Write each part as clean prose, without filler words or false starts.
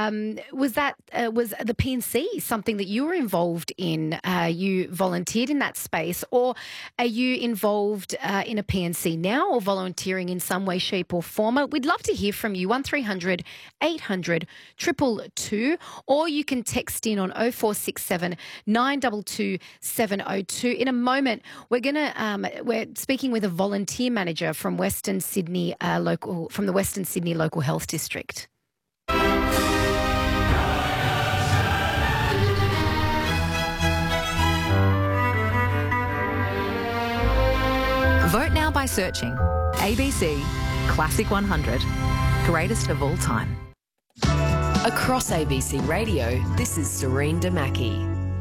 Was the PNC something that you were involved in? You volunteered in that space, or are you involved in a PNC now, or volunteering in some way, shape, or form? We'd love to hear from you. 1300 800 222, or you can text in on 0467 922 702. In a moment, we're speaking with a volunteer manager from the Western Sydney Local Health District. Vote now by searching ABC Classic 100, greatest of all time. Across ABC Radio, this is Serene Damaki.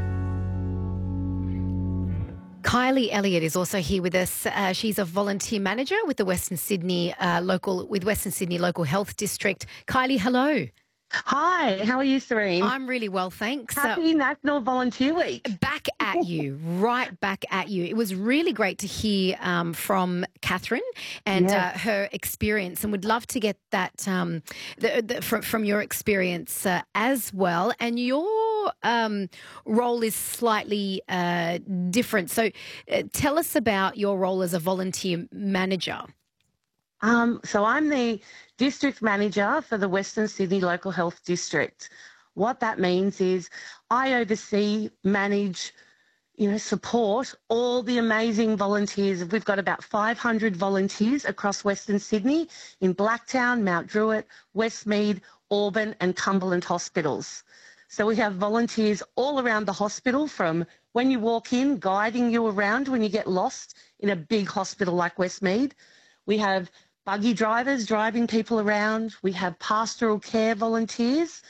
Kylie Elliott is also here with us. She's a volunteer manager with the Western Sydney Local Health District. Kylie, hello. Hi, how are you, Serene? I'm really well, thanks. Happy National Volunteer Week. Back at you, right back at you. It was really great to hear from Catherine and her experience, and would love to get that from your experience as well. And your role is slightly different. So tell us about your role as a volunteer manager. So I'm the district manager for the Western Sydney Local Health District. What that means is I oversee, manage, support all the amazing volunteers. We've got about 500 volunteers across Western Sydney in Blacktown, Mount Druitt, Westmead, Auburn and Cumberland hospitals. So we have volunteers all around the hospital, from when you walk in, guiding you around when you get lost in a big hospital like Westmead. We have buggy drivers driving people around. We have pastoral care volunteers